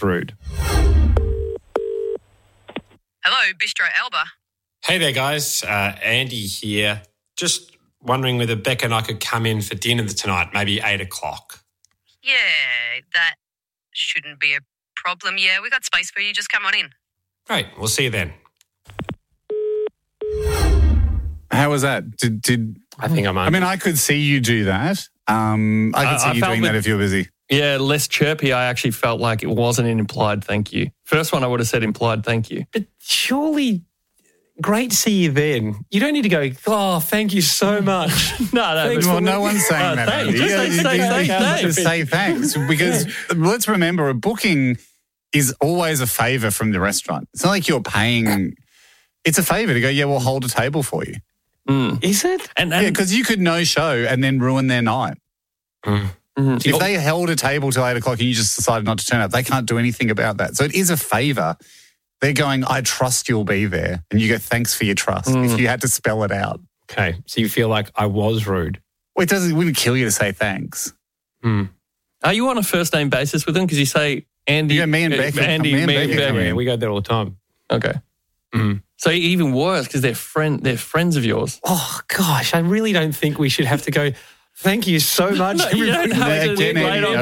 rude. Hello, Bistro Alba. Hey there, guys. Andy here. Just wondering whether Becca and I could come in for dinner tonight, maybe 8 o'clock. Yeah, that shouldn't be a problem. Yeah, we got space for you. Just come on in. Great. We'll see you then. How was that? Did I think I'm on. I mean, I could see you do that. I could see you doing that if you're busy. Yeah, less chirpy. I actually felt like it wasn't an implied thank you. First one, I would have said implied thank you. But surely, great to see you then. You don't need to go, oh, thank you so much. No one's saying that, Andy. Just say thanks. Because let's remember, a booking is always a favour from the restaurant. It's not like you're paying. It's a favour to go, yeah, we'll hold a table for you. Is it? Yeah, because you could no-show and then ruin their night. If they held a table till 8 o'clock and you just decided not to turn up, they can't do anything about that. So it is a favour. They're going, I trust you'll be there. And you go, thanks for your trust. If you had to spell it out. Okay, so you feel like I was rude. Well, it wouldn't kill you to say thanks. Are you on a first name basis with them? Because you say Andy. Yeah, me and Becca. Andy, me and Becca. Yeah, we go there all the time. Okay. So even worse because they're friends of yours. Oh, gosh, I really don't think we should have to go, thank you so much. You don't have to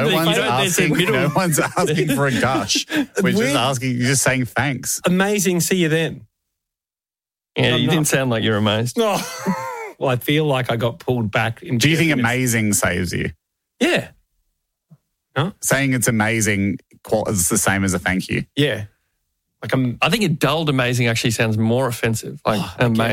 No one's asking for a gush. We're you're just saying thanks. Amazing, see you then. Yeah, you didn't sound like you're amazed. No. Well, I feel like I got pulled back. Do you think amazing saves you? Yeah. Huh? Saying it's amazing is the same as a thank you. Yeah. I think a dulled amazing actually sounds more offensive. Like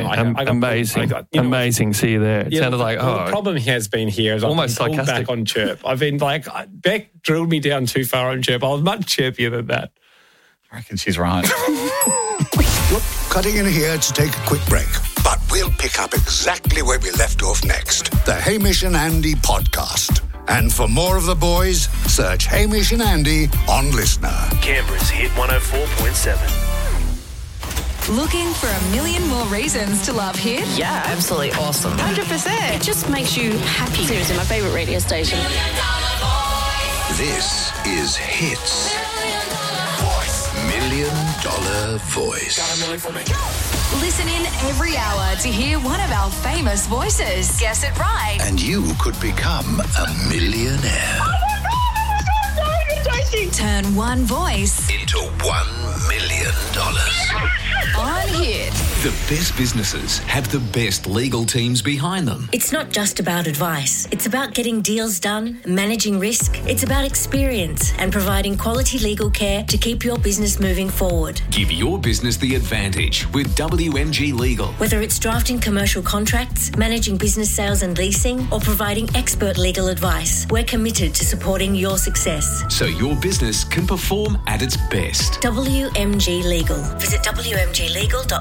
amazing. See you there. It sounded like the problem has been here is almost I've been pulled sarcastic back on chirp. I've been like Beck drilled me down too far on chirp. I was much chirpier than that. I reckon she's right. Look, cutting in here to take a quick break, but we'll pick up exactly where we left off next. The Hamish and Andy podcast. And for more of the boys, search Hamish and Andy on Listener. Canberra's Hit 104.7. Looking for a million more reasons to love Hit? Yeah, absolutely awesome. 100%. It just makes you happy. Seriously, my favourite radio station. This is Hits. $1 million Voice. Listen in every hour to hear one of our famous voices. Guess it right. And you could become a millionaire. Turn one voice into $1 million. on Hit. The best businesses have the best legal teams behind them. It's not just about advice. It's about getting deals done, managing risk. It's about experience and providing quality legal care to keep your business moving forward. Give your business the advantage with WMG Legal. Whether it's drafting commercial contracts, managing business sales and leasing, or providing expert legal advice, we're committed to supporting your success. So your business can perform at its best. WMG Legal. Visit wmglegal.com.au.